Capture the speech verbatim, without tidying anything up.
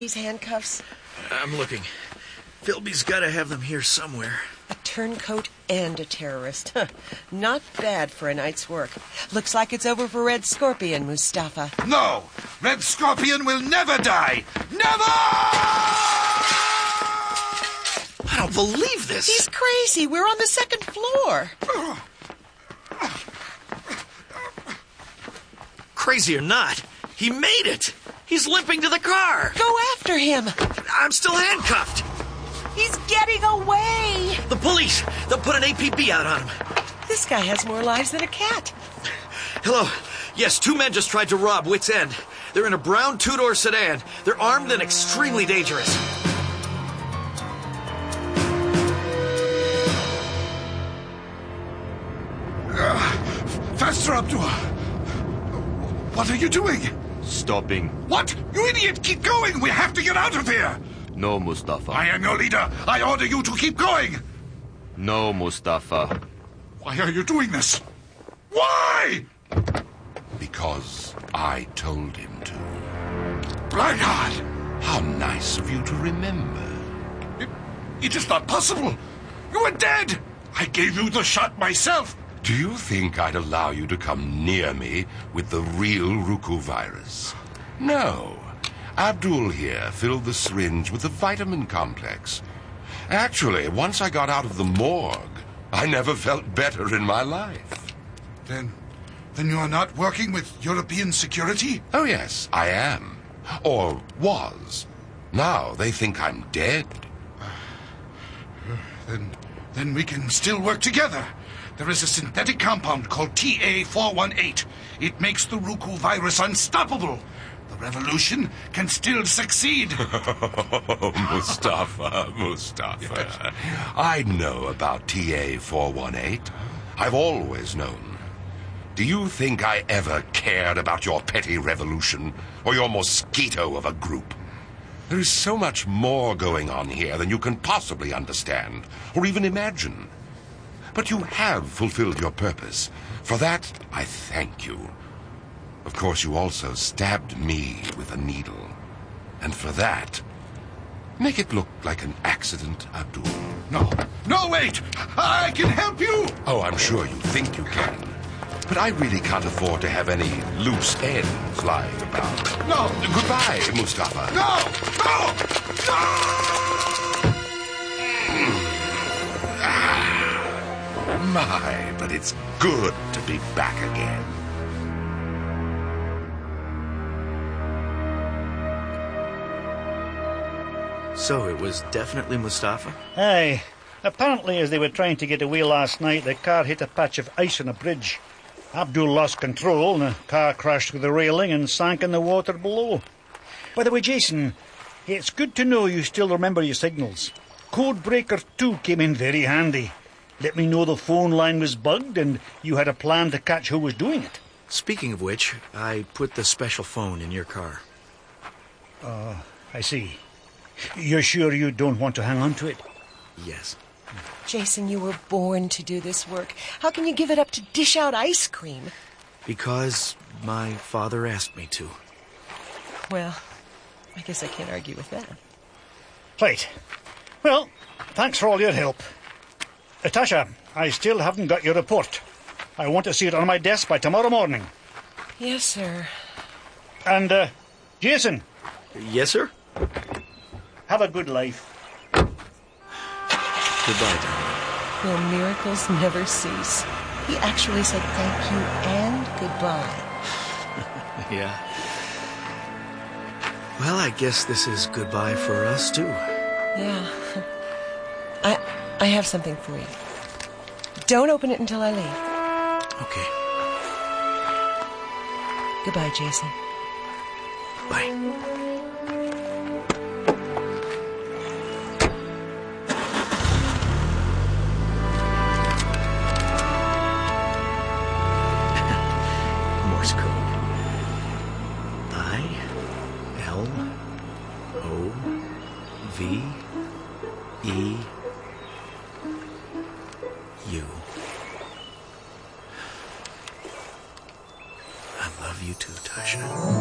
These handcuffs? I'm looking. Philby's got to have them here somewhere. A turncoat and a terrorist. Huh. Not bad for a night's work. Looks like it's over for Red Scorpion, Mustafa. No! Red Scorpion will never die! Never! I don't believe this. He's crazy. We're on the second floor. Crazy or not, he made it. He's limping to the car. Go after him. I'm still handcuffed. He's getting away. The police, they'll put an A P B out on him. This guy has more lives than a cat. Hello. Yes, two men just tried to rob Wits End. They're in a brown two-door sedan. They're armed and extremely dangerous. Uh, faster, Abdul. What are you doing? Stopping. What? You idiot! Keep going! We have to get out of here! No, Mustafa. I am your leader. I order you to keep going. No, Mustafa. Why are you doing this? Why? Because I told him to. Blackheart! How nice of you to remember. It, it is not possible. You are dead. I gave you the shot myself. Do you think I'd allow you to come near me with the real Ruku virus? No. Abdul here filled the syringe with the vitamin complex. Actually, once I got out of the morgue, I never felt better in my life. Then, then you are not working with European security? Oh, yes, I am. Or was. Now they think I'm dead. Then, then we can still work together. There is a synthetic compound called T A four one eight. It makes the Ruku virus unstoppable. The revolution can still succeed. Oh, Mustafa, Mustafa. Yes. I know about T A four one eight. I've always known. Do you think I ever cared about your petty revolution or your mosquito of a group? There is so much more going on here than you can possibly understand or even imagine. But you have fulfilled your purpose. For that, I thank you. Of course, you also stabbed me with a needle. And for that, make it look like an accident, Abdul. No, no, wait! I can help you! Oh, I'm sure you think you can. But I really can't afford to have any loose ends lying about. No! Goodbye, Mustafa. No! No! No! My, but it's good to be back again. So it was definitely Mustafa? Aye. Apparently, as they were trying to get away last night, the car hit a patch of ice on a bridge. Abdul lost control, and the car crashed through the railing and sank in the water below. By the way, Jason, it's good to know you still remember your signals. Codebreaker two came in very handy. Let me know the phone line was bugged and you had a plan to catch who was doing it. Speaking of which, I put the special phone in your car. Oh, uh, I see. You're sure you don't want to hang on to it? Yes. Jason, you were born to do this work. How can you give it up to dish out ice cream? Because my father asked me to. Well, I guess I can't argue with that. Right. Well, thanks for all your help. Natasha, I still haven't got your report. I want to see it on my desk by tomorrow morning. Yes, sir. And, uh, Jason. Yes, sir? Have a good life. Goodbye, Tommy. Will miracles never cease? He actually said thank you and goodbye. Yeah. Well, I guess this is goodbye for us, too. Yeah. I... I have something for you. Don't open it until I leave. Okay. Goodbye, Jason. Bye. Morse code. I L O V E You. I love you too, Tasha.